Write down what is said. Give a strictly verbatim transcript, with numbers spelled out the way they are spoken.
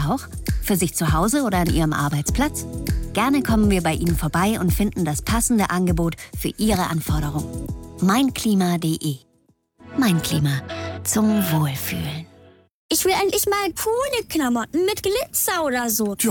auch? Für sich zu Hause oder an Ihrem Arbeitsplatz? Gerne kommen wir bei Ihnen vorbei und finden das passende Angebot für Ihre Anforderungen. meinklima punkt de. Mein Klima. Zum Wohlfühlen. Ich will endlich mal coole Klamotten mit Glitzer oder so. Tja,